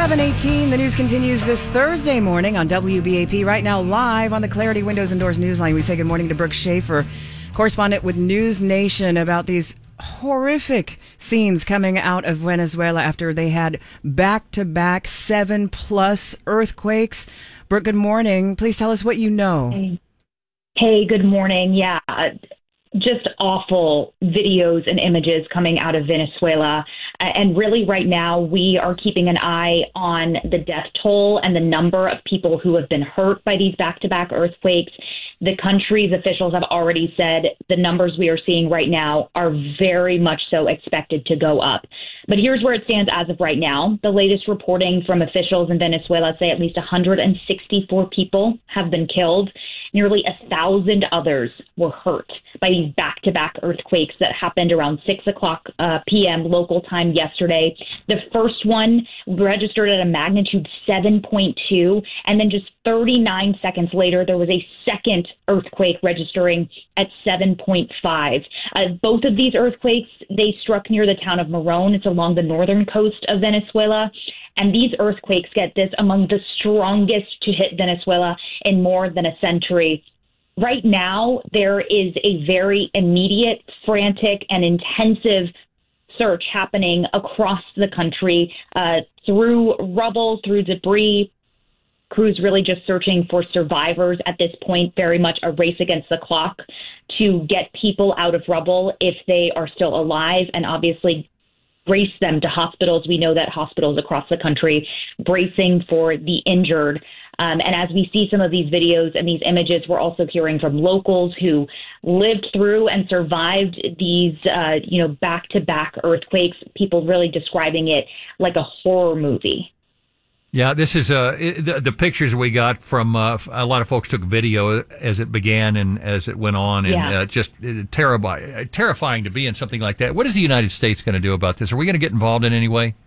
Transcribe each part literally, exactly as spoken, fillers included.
seven eighteen, the news continues this Thursday morning on W B A P. Right now, live on the Clarity Windows and Doors Newsline. We say good morning to Brooke Schaefer, correspondent with News Nation, about these horrific scenes coming out of Venezuela after they had back-to-back seven-plus earthquakes. Brooke, good morning. Please tell us what you know. Hey, hey good morning. Yeah, just awful videos and images coming out of Venezuela. And really right now we are keeping an eye on the death toll and the number of people who have been hurt by these back-to-back earthquakes. The country's officials have already said the numbers we are seeing right now are very much so expected to go up. But here's where it stands as of right now. The latest reporting from officials in Venezuela say at least one hundred sixty-four people have been killed. Nearly a thousand others were hurt by these back-to-back earthquakes that happened around six o'clock uh, p.m. local time yesterday. The first one registered at a magnitude seven point two, and then just thirty-nine seconds later, there was a second earthquake registering at seven point five. Uh, both of these earthquakes, they struck near the town of Morón. It's along the northern coast of Venezuela. And these earthquakes, get this, among the strongest to hit Venezuela in more than a century. Right now, there is a very immediate, frantic, and intensive search happening across the country uh, through rubble, through debris. Crews really just searching for survivors at this point, very much a race against the clock to get people out of rubble if they are still alive, and obviously race them to hospitals. We know that hospitals across the country bracing for the injured. Um, and as we see some of these videos and these images, we're also hearing from locals who lived through and survived these, uh, you know, back-to-back earthquakes, people really describing it like a horror movie. Yeah, this is uh, the, the pictures we got from uh, a lot of folks took video as it began and as it went on, and yeah. uh, just uh, terrifying, terrifying to be in something like that. What is the United States going to do about this? Are we going to get involved in any way?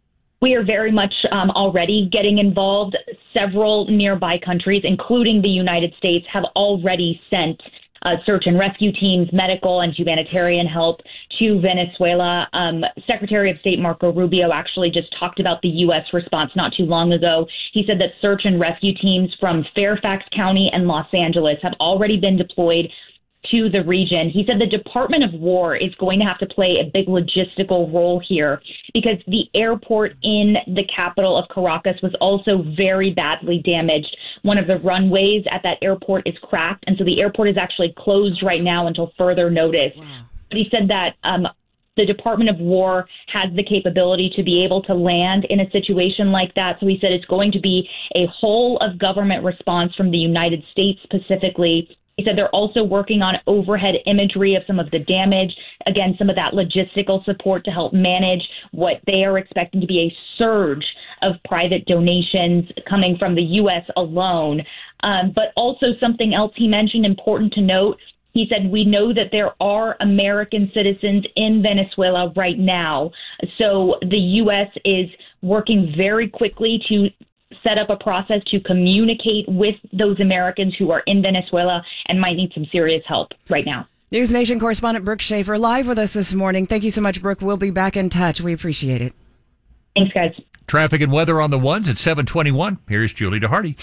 We are very much um, already getting involved. Several nearby countries, including the United States, have already sent Uh, search and rescue teams, medical and humanitarian help to Venezuela. Um, Secretary of State Marco Rubio actually just talked about the U S response not too long ago. He said that search and rescue teams from Fairfax County and Los Angeles have already been deployed to the region. He said the Department of War is going to have to play a big logistical role here because the airport in the capital of Caracas was also very badly damaged. One of the runways at that airport is cracked, and so the airport is actually closed right now until further notice. Wow. But he said that um, the Department of War has the capability to be able to land in a situation like that. So he said it's going to be a whole of government response from the United States specifically. He said they're also working on overhead imagery of some of the damage, again, some of that logistical support to help manage what they are expecting to be a surge of private donations coming from the U S alone. Um, but also something else he mentioned, important to note, he said, we know that there are American citizens in Venezuela right now. So the U S is working very quickly to set up a process to communicate with those Americans who are in Venezuela and might need some serious help right now. News Nation correspondent Brooke Schaefer live with us this morning. Thank you so much, Brooke. We'll be back in touch. We appreciate it. Thanks, guys. Traffic and weather on the ones at seven twenty-one. Here's Julie DeHardy.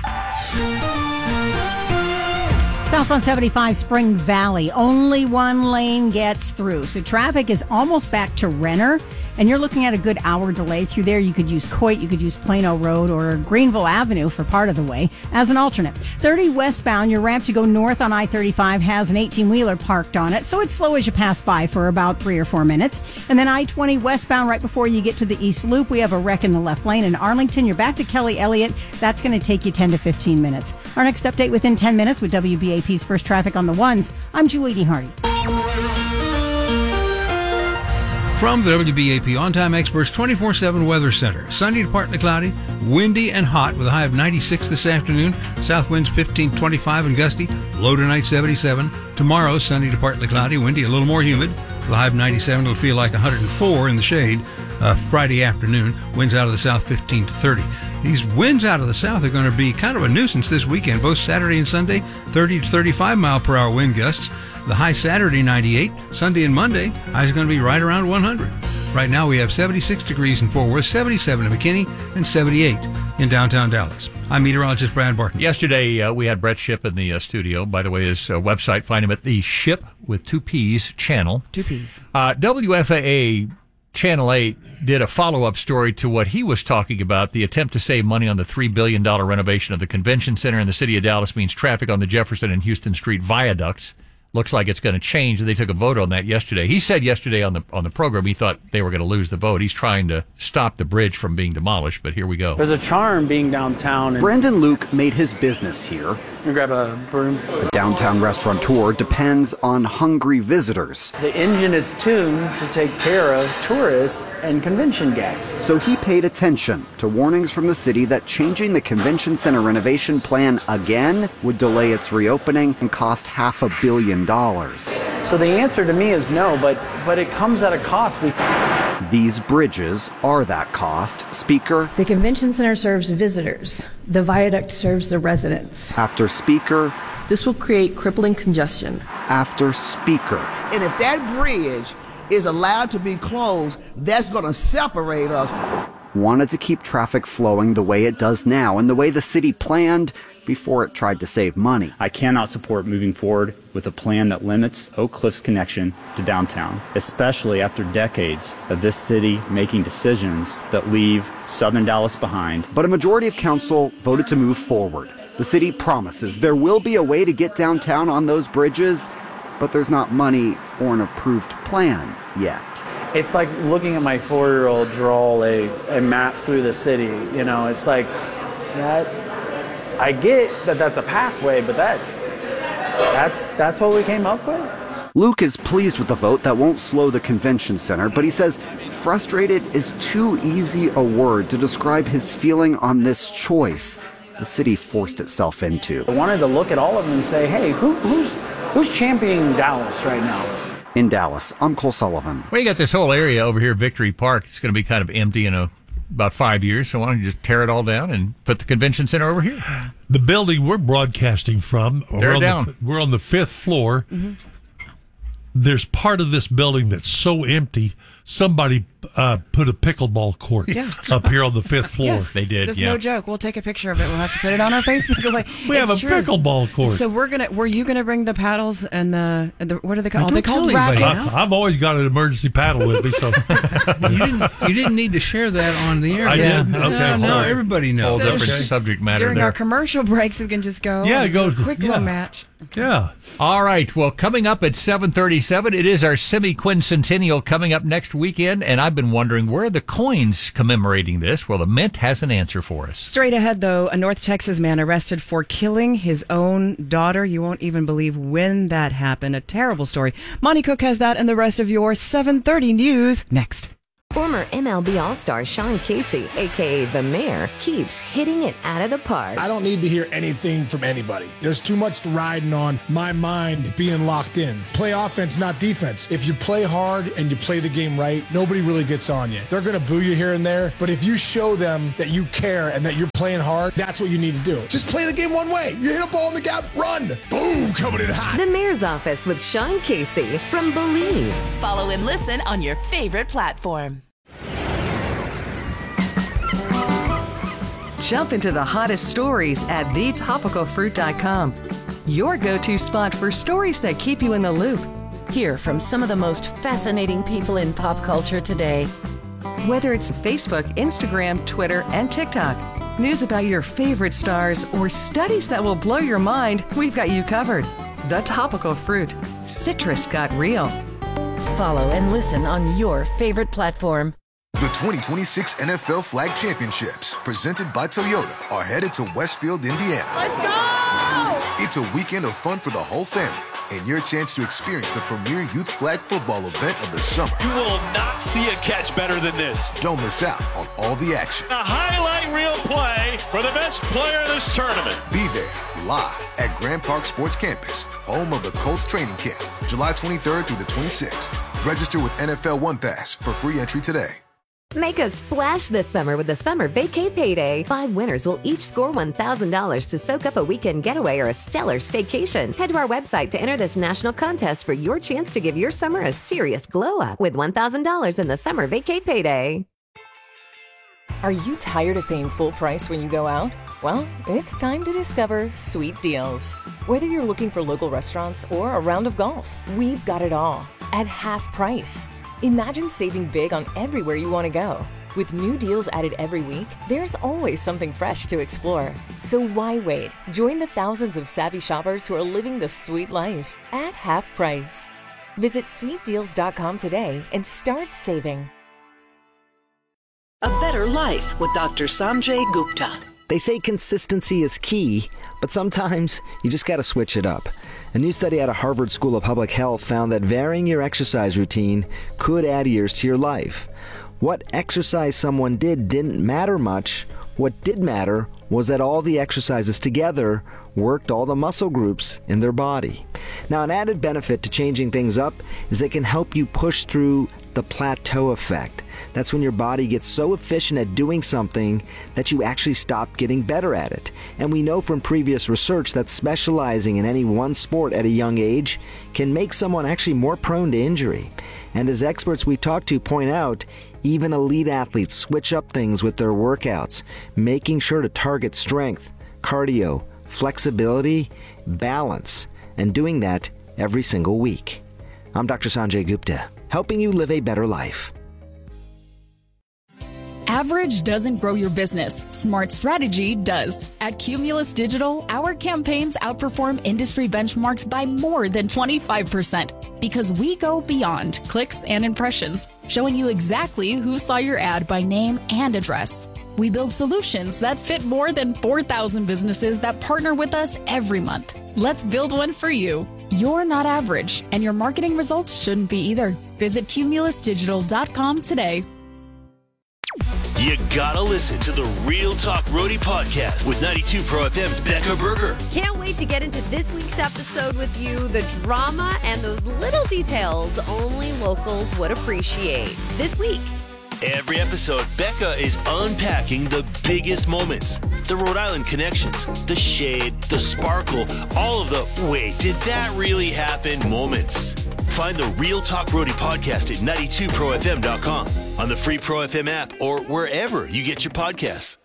Southbound seventy-five, Spring Valley. Only one lane gets through. So traffic is almost back to Renner, and you're looking at a good hour delay through there. You could use Coit, you could use Plano Road or Greenville Avenue for part of the way as an alternate. thirty westbound, your ramp to go north on I thirty-five has an eighteen-wheeler parked on it, so it's slow as you pass by for about three or four minutes. And then I twenty westbound, right before you get to the East Loop, we have a wreck in the left lane. In Arlington, you're back to Kelly Elliott. That's going to take you ten to fifteen minutes. Our next update within ten minutes with W B A P's First Traffic on the Ones. I'm Julie DeHardy. From the W B A P On-Time Experts twenty-four seven Weather Center. Sunny to partly cloudy, windy and hot with a high of ninety-six this afternoon. South winds fifteen to twenty-five and gusty. Low tonight seventy-seven. Tomorrow, sunny to partly cloudy, windy, a little more humid. With a high of ninety-seven, it'll feel like one hundred four in the shade. Uh, Friday afternoon, winds out of the south fifteen to thirty. These winds out of the south are going to be kind of a nuisance this weekend, both Saturday and Sunday, thirty to thirty-five mile per hour wind gusts. The high Saturday, ninety-eight. Sunday and Monday, highs are going to be right around one hundred. Right now we have seventy-six degrees in Fort Worth, seventy-seven in McKinney, and seventy-eight in downtown Dallas. I'm meteorologist Brad Barton. Yesterday, uh, we had Brett Ship in the uh, studio. By the way, his uh, website, find him at the Ship with two P's channel. Two P's. Uh, W F A A Channel eight did a follow-up story to what he was talking about. The attempt to save money on the three billion dollars renovation of the convention center in the city of Dallas means traffic on the Jefferson and Houston Street viaducts looks like it's going to change. They took a vote on that yesterday. He said yesterday on the on the program he thought they were going to lose the vote. He's trying to stop the bridge from being demolished, but here we go. There's a charm being downtown. And Brandon Luke made his business here. you grab a broom. The downtown restaurateur depends on hungry visitors. The engine is tuned to take care of tourists and convention guests. So he paid attention to warnings from the city that changing the convention center renovation plan again would delay its reopening and cost half a billion dollars. So the answer to me is no, but but it comes at a cost. We- These bridges are that cost. Speaker The convention center serves visitors. The viaduct serves the residents. after speaker This will create crippling congestion. after speaker. And if that bridge is allowed to be closed, that's going to separate us. Wanted to keep traffic flowing the way it does now and the way the city planned before it tried to save money. I cannot support moving forward with a plan that limits Oak Cliff's connection to downtown, especially after decades of this city making decisions that leave southern Dallas behind. But a majority of council voted to move forward. The city promises there will be a way to get downtown on those bridges, but there's not money or an approved plan yet. It's like looking at my four-year-old draw a, a map through the city. You know, it's like that. I get that that's a pathway, but that that's that's what we came up with. Luke is pleased with the vote that won't slow the convention center, but he says frustrated is too easy a word to describe his feeling on this choice the city forced itself into. I wanted to look at all of them and say, hey, who, who's who's championing Dallas right now? In Dallas, I'm Cole Sullivan. Well, you got this whole area over here, Victory Park. It's going to be kind of empty in a, about five years. So why don't you just tear it all down and put the convention center over here? The building we're broadcasting from, Tear we're it on, down. The, we're on the fifth floor. Mm-hmm. There's part of this building that's so empty, somebody uh, put a pickleball court Yeah. up here on the fifth floor. Yes. They did, There's yeah. no joke. We'll take a picture of it. We'll have to put it on our Facebook. Like, We have it's a true. pickleball court. So we're gonna. Were you gonna bring the paddles and the, and the what are they Now, called? Are they don't called tell anybody. rackets? I, I've always got an emergency paddle with me, so you didn't you didn't need to share that on the air. I Yeah. didn't? Okay. No, no, Whole- everybody Whole knows. different Okay. subject matter During there. our commercial breaks, we can just go. Yeah, and go- do a quick yeah. little match. yeah. All right. Well, coming up at seven thirty-seven, it is our semi-quincentennial coming up next weekend, and I've been wondering, where are the coins commemorating this? Well, the Mint has an answer for us. Straight ahead, though, a North Texas man arrested for killing his own daughter. You won't even believe when that happened. A terrible story. Monty Cook has that and the rest of your seven thirty news next. Former M L B All-Star Sean Casey, a k a. The Mayor, keeps hitting it out of the park. I don't need to hear anything from anybody. There's too much riding on my mind being locked in. Play offense, not defense. If you play hard and you play the game right, nobody really gets on you. They're going to boo you here and there, but if you show them that you care and that you're playing hard, that's what you need to do. Just play the game one way. You hit a ball in the gap, run. Boom, coming in hot. The Mayor's Office with Sean Casey from Believe. Follow and listen on your favorite platform. Jump into the hottest stories at the topical fruit dot com. Your go-to spot for stories that keep you in the loop. Hear from some of the most fascinating people in pop culture today. Whether it's Facebook, Instagram, Twitter, and TikTok, news about your favorite stars, or studies that will blow your mind, we've got you covered. The Topical Fruit. Citrus got real. Follow and listen on your favorite platform. The twenty twenty-six N F L Flag Championships, presented by Toyota, are headed to Westfield, Indiana. Let's go! It's a weekend of fun for the whole family and your chance to experience the premier youth flag football event of the summer. You will not see a catch better than this. Don't miss out on all the action. A highlight reel play for the best player in this tournament. Be there live at Grand Park Sports Campus, home of the Colts training camp, July twenty-third through the twenty-sixth. Register with N F L One Pass for free entry today. Make a splash this summer with the Summer Vacay Payday. Five winners will each score one thousand dollars to soak up a weekend getaway or a stellar staycation. Head to our website to enter this national contest for your chance to give your summer a serious glow up with one thousand dollars in the Summer Vacay Payday. Are you tired of paying full price when you go out? Well, it's time to discover Sweet Deals. Whether you're looking for local restaurants or a round of golf, we've got it all at half price. Imagine saving big on everywhere you want to go. With new deals added every week, there's always something fresh to explore. So why wait? Join the thousands of savvy shoppers who are living the sweet life at half price. Visit sweet deals dot com today and start saving. A Better Life with Doctor Sanjay Gupta. They say consistency is key, but sometimes you just got to switch it up. A new study out of Harvard School of Public Health found that varying your exercise routine could add years to your life. What exercise someone did didn't matter much. What did matter was that all the exercises together worked all the muscle groups in their body. Now, an added benefit to changing things up is it can help you push through the plateau effect. That's when your body gets so efficient at doing something that you actually stop getting better at it. And we know from previous research that specializing in any one sport at a young age can make someone actually more prone to injury. And as experts we talk to point out, even elite athletes switch up things with their workouts, making sure to target strength, cardio, flexibility, balance, and doing that every single week. I'm Doctor Sanjay Gupta, helping you live a better life. Average doesn't grow your business. Smart strategy does. At Cumulus Digital, our campaigns outperform industry benchmarks by more than twenty-five percent because we go beyond clicks and impressions, showing you exactly who saw your ad by name and address. We build solutions that fit more than four thousand businesses that partner with us every month. Let's build one for you. You're not average, and your marketing results shouldn't be either. Visit cumulus digital dot com today. You gotta listen to the Real Talk Roadie podcast with ninety-two Pro F M's Becca Berger. Can't wait to get into this week's episode with you. The drama and those little details only locals would appreciate. This week. Every episode, Becca is unpacking the biggest moments. The Rhode Island connections, the shade, the sparkle, all of the wait, did that really happen moments. Find the Real Talk Roadie podcast at ninety-two pro f m dot com, on the free Pro F M app, or wherever you get your podcasts.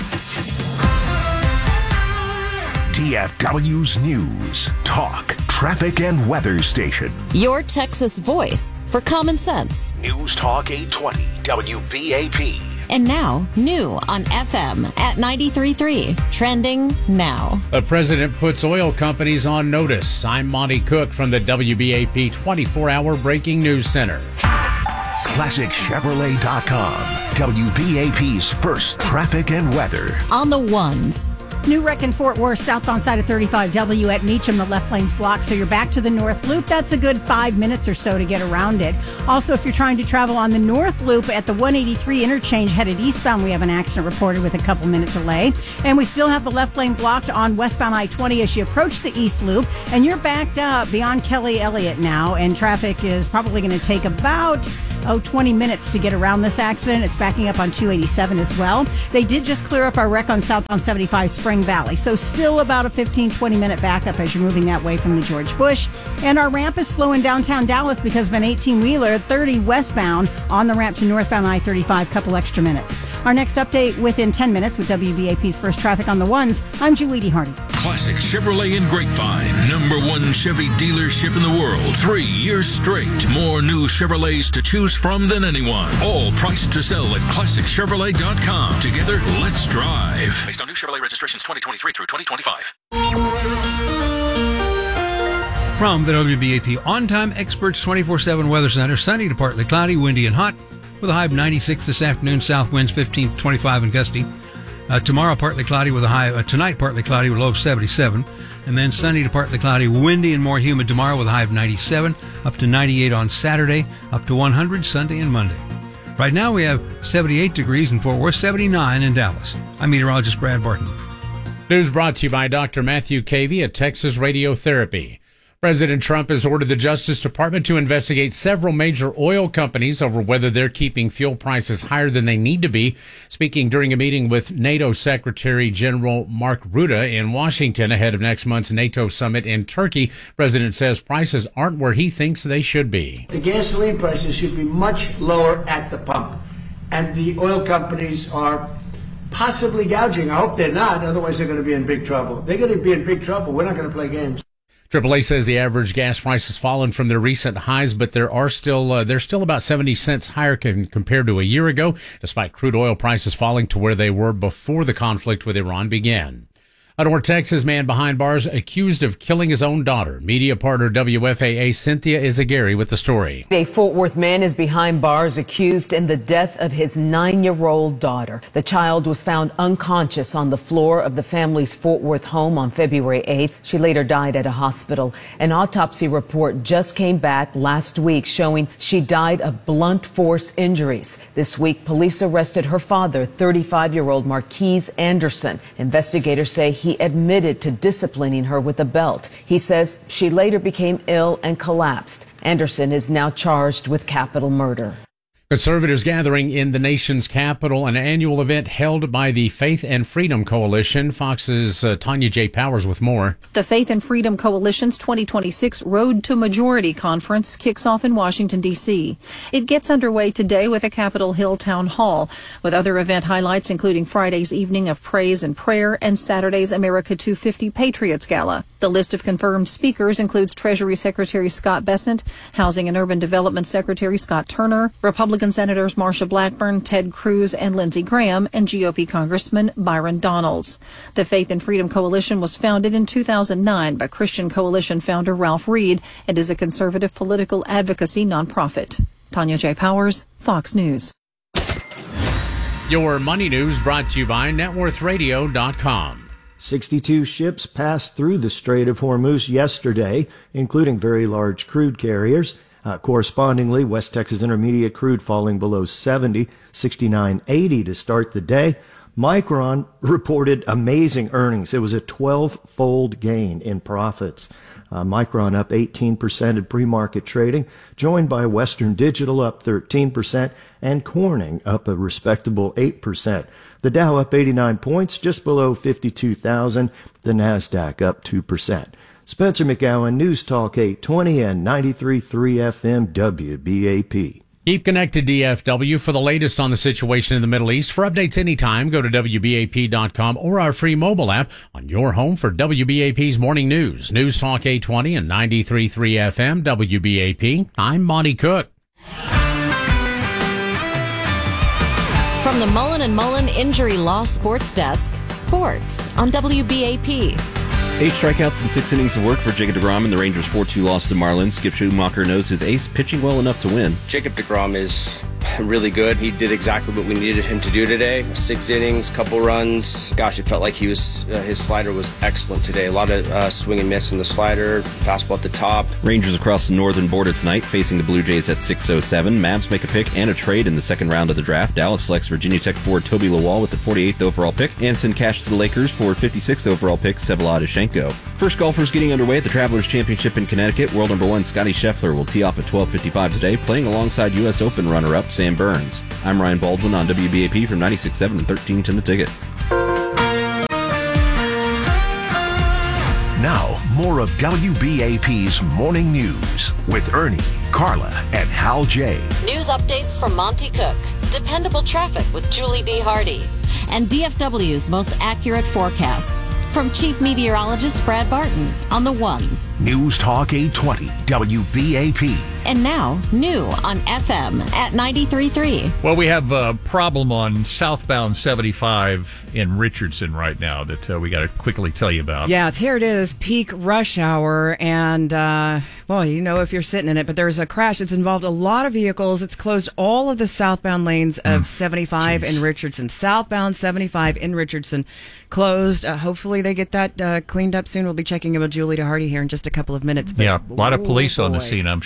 T F W's News, Talk, Traffic, and Weather Station. Your Texas voice for common sense. News Talk eight twenty, W B A P. And now, new on F M at ninety-three point three. Trending now. The president puts oil companies on notice. I'm Monty Cook from the W B A P twenty-four hour Breaking News Center. Classic Chevrolet dot com, W B A P's first traffic and weather. On the ones. New wreck in Fort Worth, southbound side of thirty-five W at Meacham. The left lane's blocked, so you're back to the North Loop. That's a good five minutes or so to get around it. Also, if you're trying to travel on the North Loop at the one eighty-three interchange headed eastbound, we have an accident reported with a couple minute delay. And we still have the left lane blocked on westbound I twenty as you approach the East Loop. And you're backed up beyond Kelly Elliott now, and traffic is probably going to take about oh, twenty minutes to get around this accident. It's backing up on two eighty-seven as well. They did just clear up our wreck on southbound seventy-five Spring Valley. So still about a fifteen, twenty minute backup as you're moving that way from the George Bush. And our ramp is slow in downtown Dallas because of an eighteen wheeler, thirty westbound on the ramp to northbound I thirty-five, couple extra minutes. Our next update within ten minutes with W B A P's First Traffic on the Ones. I'm Julie Hardy. Classic Chevrolet in Grapevine. Number one Chevy dealership in the world. Three years straight. More new Chevrolets to choose from than anyone. All priced to sell at classic chevrolet dot com. Together, let's drive. Based on new Chevrolet registrations twenty twenty-three through twenty twenty-five. From the W B A P On-Time Experts twenty-four seven Weather Center, sunny to partly cloudy, windy and hot, with a high of ninety-six this afternoon. South winds fifteen to twenty-five and gusty. Uh, tomorrow, partly cloudy with a high, uh, tonight, partly cloudy with a low of seventy-seven. And then sunny to partly cloudy, windy and more humid tomorrow with a high of ninety-seven, up to ninety-eight on Saturday, up to one hundred Sunday and Monday. Right now, we have seventy-eight degrees in Fort Worth, seventy-nine in Dallas. I'm meteorologist Brad Barton. News brought to you by Doctor Matthew Cavey at Texas Radiotherapy. President Trump has ordered the Justice Department to investigate several major oil companies over whether they're keeping fuel prices higher than they need to be. Speaking during a meeting with NATO Secretary General Mark Rutte in Washington ahead of next month's NATO summit in Turkey, President says prices aren't where he thinks they should be. The gasoline prices should be much lower at the pump, and the oil companies are possibly gouging. I hope they're not, otherwise they're going to be in big trouble. They're going to be in big trouble. We're not going to play games. triple A says the average gas price has fallen from their recent highs, but there are still uh, they're still about seventy cents higher con- compared to a year ago, despite crude oil prices falling to where they were before the conflict with Iran began. A North Texas man behind bars accused of killing his own daughter. Media partner W F A A Cynthia Izagari with the story. A Fort Worth man is behind bars accused in the death of his nine-year-old daughter. The child was found unconscious on the floor of the family's Fort Worth home on February eighth. She later died at a hospital. An autopsy report just came back last week showing she died of blunt force injuries. This week, police arrested her father, thirty-five-year-old Marquise Anderson. Investigators say he admitted to disciplining her with a belt. He says she later became ill and collapsed. Anderson is now charged with capital murder. Conservatives gathering in the nation's capital, an annual event held by the Faith and Freedom Coalition. Fox's uh, Tanya J. Powers with more. The Faith and Freedom Coalition's twenty twenty-six Road to Majority Conference kicks off in Washington, D C. It gets underway today with a Capitol Hill Town Hall, with other event highlights including Friday's evening of praise and prayer and Saturday's America two fifty Patriots Gala. The list of confirmed speakers includes Treasury Secretary Scott Bessent, Housing and Urban Development Secretary Scott Turner, Republican Senators Marsha Blackburn, Ted Cruz, and Lindsey Graham, and G O P Congressman Byron Donalds. The Faith and Freedom Coalition was founded in two thousand nine by Christian Coalition founder Ralph Reed and is a conservative political advocacy nonprofit. Tanya J. Powers, Fox News. Your money news brought to you by net worth radio dot com. sixty-two ships passed through the Strait of Hormuz yesterday, including very large crude carriers. Uh, correspondingly, West Texas Intermediate crude falling below seventy, sixty-nine eighty to start the day. Micron reported amazing earnings. It was a twelve-fold gain in profits. Uh, Micron up eighteen percent in pre-market trading, joined by Western Digital up thirteen percent and Corning up a respectable eight percent. The Dow up eighty-nine points, just below fifty-two thousand. The Nasdaq up two percent. Spencer McGowan, News Talk eight twenty and ninety-three point three F M W B A P. Keep connected, D F W, for the latest on the situation in the Middle East. For updates anytime, go to W B A P dot com or our free mobile app on your home for W B A P's morning news. News Talk eight twenty and ninety-three point three F M W B A P. I'm Monty Cook. From the Mullen and Mullen Injury Law Sports Desk, sports on W B A P. Eight strikeouts and six innings of work for Jacob deGrom and the Rangers' four two loss to Marlins. Skip Schumacher knows his ace pitching well enough to win. Jacob deGrom is really good. He did exactly what we needed him to do today. Six innings, couple runs. Gosh, it felt like he was uh, his slider was excellent today. A lot of uh, swing and miss in the slider, fastball at the top. Rangers across the northern border tonight, facing the Blue Jays at six oh seven. Mavs make a pick and a trade in the second round of the draft. Dallas selects Virginia Tech forward Toby Lawal with the forty-eighth overall pick and send cash to the Lakers for fifty-sixth overall pick Vsevolod Adeshenko. First golfers getting underway at the Travelers Championship in Connecticut. World number one Scotty Scheffler will tee off at twelve fifty-five today, playing alongside U S Open runner-up Sam Burns. I'm Ryan Baldwin on W B A P from ninety-six point seven and thirteen ten The Ticket. Now, more of W B A P's Morning News with Ernie, Carla, and Hal J. News updates from Monty Cook, dependable traffic with Julie D. Hardy, and D F W's most accurate forecast. From Chief Meteorologist Brad Barton on the ones. News Talk eight twenty W B A P. And now, new on F M at ninety-three point three. Well, we have a problem on southbound seventy-five in Richardson right now that uh, we got to quickly tell you about. Yeah, here it is, peak rush hour. And, uh, well, you know if you're sitting in it, but there's a crash. It's involved a lot of vehicles. It's closed all of the southbound lanes of mm. seventy-five Jeez. in Richardson. Southbound seventy-five in Richardson closed. Uh, hopefully they get that uh, cleaned up soon. We'll be checking in with Julie DeHardy here in just a couple of minutes. But, yeah, a lot of police oh, on the scene, I'm sure. Gee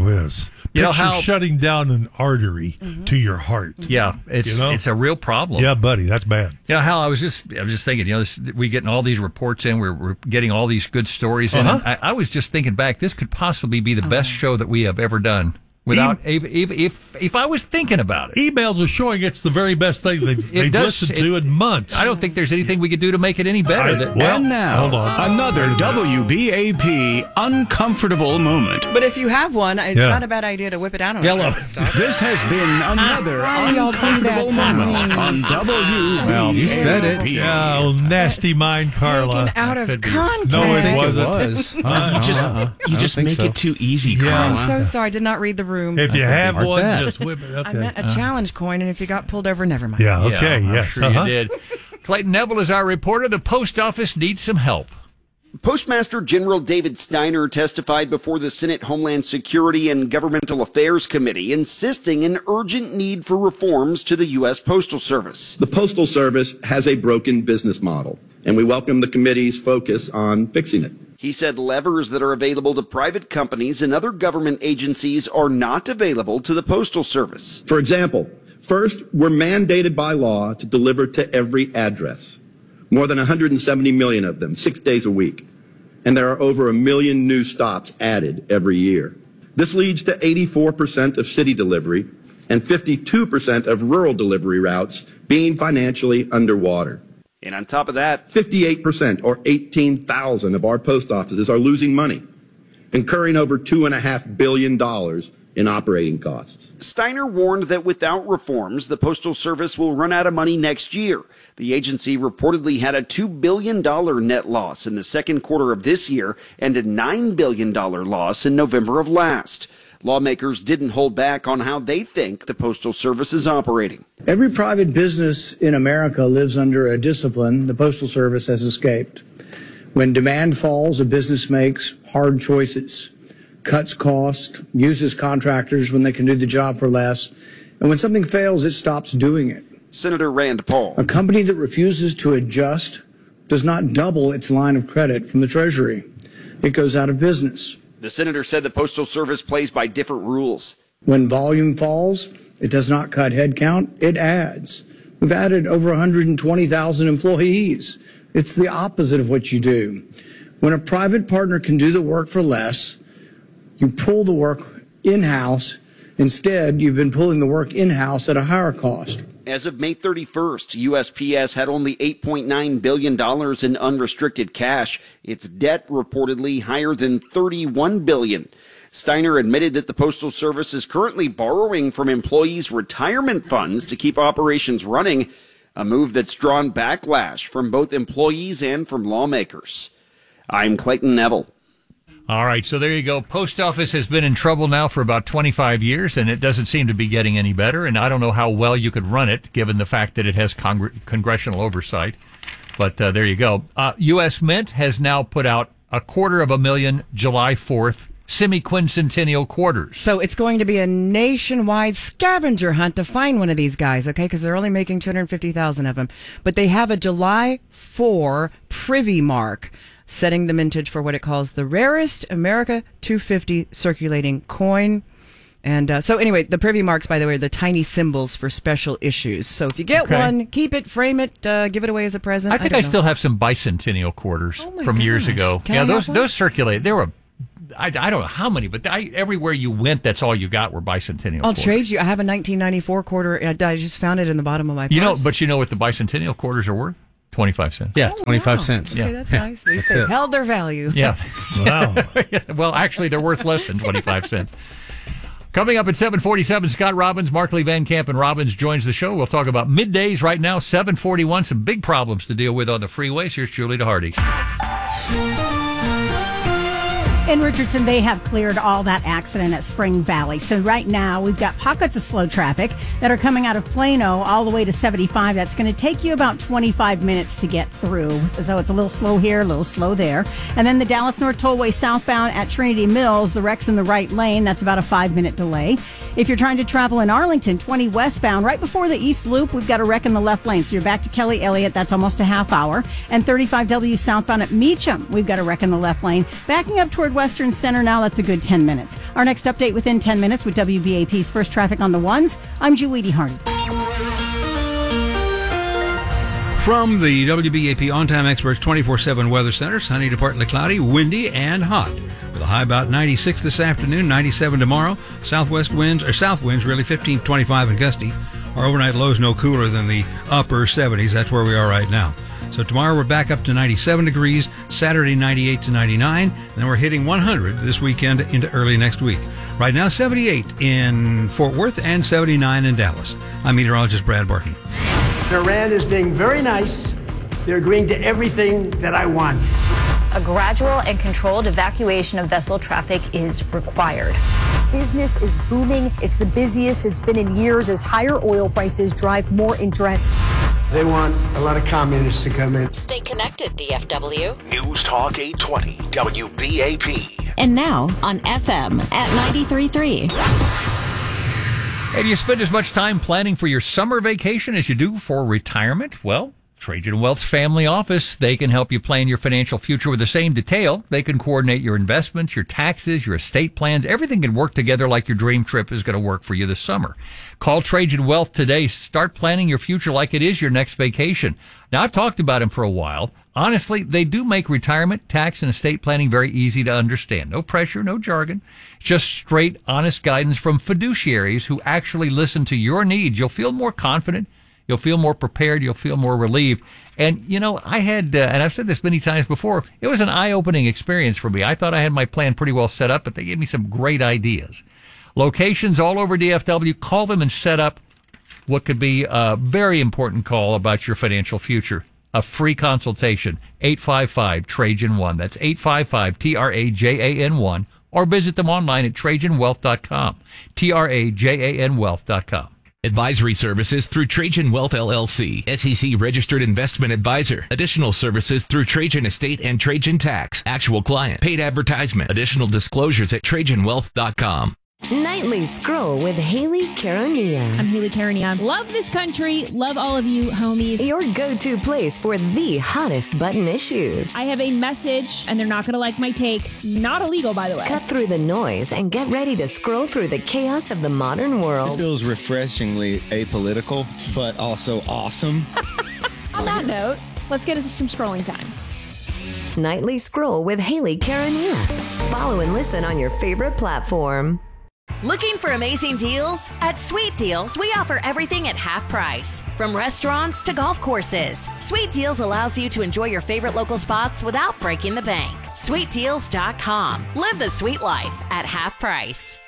is. You know Picture how- shutting down an artery Mm-hmm. to your heart. Yeah, it's You know? it's a real problem. Yeah, buddy, that's bad. You know, Hal, I was just I was just thinking, you know, this, we getting all these reports in, we're, we're getting all these good stories in. Uh-huh. And I, I was just thinking back, this could possibly be the best show that we have ever done. Without if, if if if I was thinking about it, emails are showing it's the very best thing they've, It they've does- listened it- to in months. I don't think there's anything we could do to make it any better. I- That- well, And now, hold on. another W B A P uncomfortable moment. But if you have one, it's Yeah. not a bad idea to whip it out on Yellow. a traffic stop. This has been another Why do y'all do that uncomfortable to moment me? on W B A P. Well, you said it. Oh, nasty mind, Carla. Taken out of Could be. context. No, it I think it wasn't. was. Uh, You just- uh-uh. you I just don't think make so. it too easy, Yeah. I'm so sorry. I did not read the room. If you have Mark one, that. just whip it. Okay. I meant a Uh, challenge coin, and if you got pulled over, never mind. Yeah, okay, I'm yes. sure uh-huh. you did. Clayton Neville is our reporter. The post office needs some help. Postmaster General David Steiner testified before the Senate Homeland Security and Governmental Affairs Committee, insisting an urgent need for reforms to the U S. Postal Service. The Postal Service has a broken business model, and we welcome the committee's focus on fixing it. He said levers that are available to private companies and other government agencies are not available to the Postal Service. For example, first, we're mandated by law to deliver to every address. More than one hundred seventy million of them, six days a week. And there are over a million new stops added every year. This leads to eighty-four percent of city delivery and fifty-two percent of rural delivery routes being financially underwater. And on top of that, fifty-eight percent or eighteen thousand of our post offices are losing money, incurring over two point five billion dollars in operating costs. Steiner warned that without reforms, the Postal Service will run out of money next year. The agency reportedly had a two billion dollars net loss in the second quarter of this year and a nine billion dollars loss in November of last. Lawmakers didn't hold back on how they think the Postal Service is operating. Every private business in America lives under a discipline the Postal Service has escaped. When demand falls, a business makes hard choices, cuts costs, uses contractors when they can do the job for less, and when something fails, it stops doing it. Senator Rand Paul. A company that refuses to adjust does not double its line of credit from the Treasury. It goes out of business. The senator said the Postal Service plays by different rules. When volume falls, it does not cut headcount, it adds. We've added over one hundred twenty thousand employees. It's the opposite of what you do. When a private partner can do the work for less, you pull the work in-house. Instead, you've been pulling the work in-house at a higher cost. As of May thirty-first, U S P S had only eight point nine billion dollars in unrestricted cash. Its debt reportedly higher than thirty-one billion dollars. Steiner admitted that the Postal Service is currently borrowing from employees' retirement funds to keep operations running, a move that's drawn backlash from both employees and from lawmakers. I'm Clayton Neville. All right, so there you go. Post office has been in trouble now for about twenty-five years, and it doesn't seem to be getting any better. And I don't know how well you could run it, given the fact that it has congr- congressional oversight. But uh, there you go. Uh, U S. Mint has now put out a quarter of a million July fourth semi-quincentennial quarters. So it's going to be a nationwide scavenger hunt to find one of these guys, okay? Because they're only making two hundred fifty thousand of them. But they have a July fourth privy mark, setting the mintage for what it calls the rarest America two fifty circulating coin. And uh, so anyway, the privy marks, by the way, are the tiny symbols for special issues. So if you get Okay. one, keep it, frame it, uh, give it away as a present. I think don't I, know. still have some bicentennial quarters Oh my from years gosh. ago. Can yeah, I those have one? those circulate. There were, I, I don't know how many, but I, everywhere you went, that's all you got were bicentennial I'll quarters. trade you. I have a nineteen ninety-four quarter. I I just found it in the bottom of my purse. You know, but you know what the bicentennial quarters are worth? twenty-five cents. Yeah, Oh, twenty-five wow. cents. Okay, Yeah. that's Yeah. nice. At least That's they've it. held their value. Yeah. Wow. Well, actually, they're worth less than twenty-five cents. Coming up at seven forty-seven, Scott Robbins, Markley Van Camp, and Robbins joins the show. We'll talk about middays right now, seven forty-one, some big problems to deal with on the freeways. Here's Julie DeHardy. In Richardson, they have cleared all that accident at Spring Valley. So right now, we've got pockets of slow traffic that are coming out of Plano all the way to seventy-five. That's going to take you about twenty-five minutes to get through. So it's a little slow here, a little slow there. And then the Dallas North Tollway southbound at Trinity Mills, the wreck's in the right lane. That's about a five-minute delay. If you're trying to travel in Arlington, twenty westbound, right before the East Loop, we've got a wreck in the left lane. So you're back to Kelly Elliott. That's almost a half hour. And thirty-five W southbound at Meacham, we've got a wreck in the left lane. Backing up toward Northwestern Center now. That's a good ten minutes. Our next update within ten minutes with W B A P's First Traffic on the Ones. I'm Julie D. Hardy. From the W B A P On-Time Experts twenty-four seven Weather Center, sunny to partly cloudy, windy, and hot. With a high about ninety-six this afternoon, ninety-seven tomorrow. Southwest winds, or south winds, really fifteen to twenty-five and gusty. Our overnight low is no cooler than the upper seventies. That's where we are right now. So tomorrow we're back up to ninety-seven degrees, Saturday ninety-eight to ninety-nine, and then we're hitting one hundred this weekend into early next week. Right now seventy-eight in Fort Worth and seventy-nine in Dallas. I'm meteorologist Brad Barton. Iran is being very nice. They're agreeing to everything that I want. A gradual and controlled evacuation of vessel traffic is required. Business is booming. It's the busiest it's been in years as higher oil prices drive more interest. They want a lot of communists to come in. Stay connected, D F W. News Talk eight twenty, W B A P. And now on F M at ninety-three point three. Hey, do you spend as much time planning for your summer vacation as you do for retirement? Well, Trajan Wealth's family office, they can help you plan your financial future with the same detail. They can coordinate your investments, your taxes, your estate plans. Everything can work together like your dream trip is going to work for you this summer. Call Trajan Wealth today. Start planning your future like it is your next vacation. Now, I've talked about them for a while. Honestly, they do make retirement, tax, and estate planning very easy to understand. No pressure, no jargon. Just straight, honest guidance from fiduciaries who actually listen to your needs. You'll feel more confident. You'll feel more prepared. You'll feel more relieved. And, you know, I had, uh, and I've said this many times before, it was an eye-opening experience for me. I thought I had my plan pretty well set up, but they gave me some great ideas. Locations all over D F W. Call them and set up what could be a very important call about your financial future. A free consultation. eight five five Trajan one. That's eight five five T R A J A N one. Or visit them online at Trajan Wealth dot com. T R A J A N Wealth dot com. Advisory services through Trajan Wealth L L C, S E C registered investment advisor. Additional services through Trajan Estate and Trajan Tax. Actual client. Paid advertisement. Additional disclosures at Trajan Wealth dot com. Nightly Scroll with Haley Caronia. I'm Haley Caronia. Love this country. Love all of you, homies. Your go-to place for the hottest button issues. I have a message, and they're not going to like my take. Not illegal, by the way. Cut through the noise and get ready to scroll through the chaos of the modern world. This feels refreshingly apolitical, but also awesome. On that note, let's get into some scrolling time. Nightly Scroll with Haley Caronia. Follow and listen on your favorite platform. Looking for amazing deals? At Sweet Deals, we offer everything at half price. From restaurants to golf courses, Sweet Deals allows you to enjoy your favorite local spots without breaking the bank. Sweet Deals dot com. Live the sweet life at half price.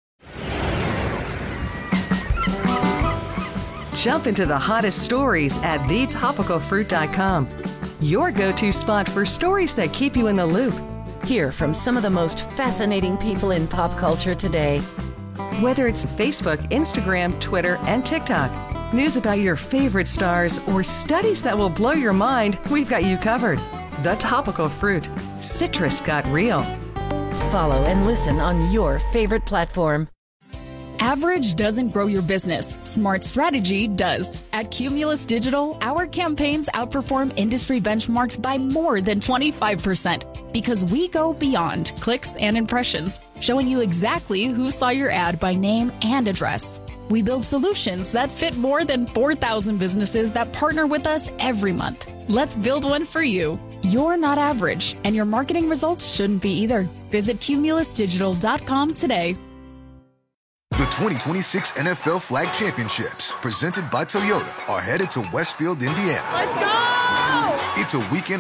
Jump into the hottest stories at the topical fruit dot com. Your go-to spot for stories that keep you in the loop. Hear from some of the most fascinating people in pop culture today. Whether it's Facebook, Instagram, Twitter, and TikTok, news about your favorite stars, or studies that will blow your mind, we've got you covered. The Topical Fruit. Citrus got real. Follow and listen on your favorite platform. Average doesn't grow your business. Smart strategy does. At Cumulus Digital, our campaigns outperform industry benchmarks by more than twenty-five percent because we go beyond clicks and impressions, showing you exactly who saw your ad by name and address. We build solutions that fit more than four thousand businesses that partner with us every month. Let's build one for you. You're not average, and your marketing results shouldn't be either. Visit Cumulus Digital dot com today. The twenty twenty-six N F L Flag Championships, presented by Toyota, are headed to Westfield, Indiana. Let's go! It's a weekend